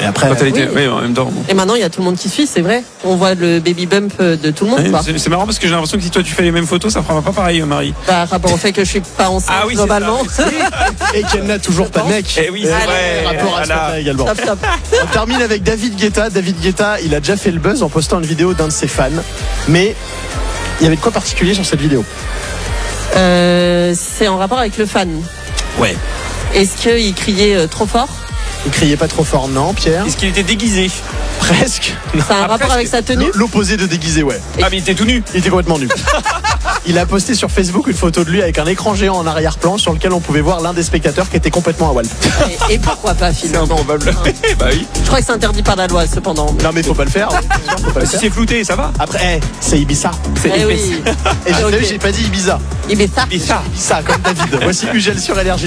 Et après, oui, en même temps. Et maintenant, il y a tout le monde qui suit, c'est vrai. On voit le baby bump de tout le monde. Quoi. C'est marrant parce que j'ai l'impression que si toi tu fais les mêmes photos, ça fera pas pareil, Marie. Par rapport au fait que je suis pas enceinte globalement. Et qu'elle n'a toujours pas de mec. Et oui, c'est vrai. Rapport à ça également. Top. On termine avec David Guetta. David Guetta, il a déjà fait le buzz en postant une vidéo d'un de ses fans. Mais il y avait de quoi particulier sur cette vidéo? C'est en rapport avec le fan. Ouais. Est-ce qu'il criait trop fort? Il criait pas trop fort, non, Pierre? Est-ce qu'il était déguisé? Presque. Ça a un rapport avec sa tenue? L'opposé de déguisé, ouais. Ah, mais il était tout nu. Il était complètement nu. Il a posté sur Facebook une photo de lui avec un écran géant en arrière-plan sur lequel on pouvait voir l'un des spectateurs qui était complètement à Wall. Et pourquoi pas, C'est finalement? improbable. Bah oui. Je crois que c'est interdit par la loi, cependant. Non, mais faut pas le faire. Si c'est flouté, ça va. Après, c'est Ibiza. Eh oui. Et j'ai pas dit Ibiza. Ibiza. Ibiza, comme David. Voici Ugel sur LRJ.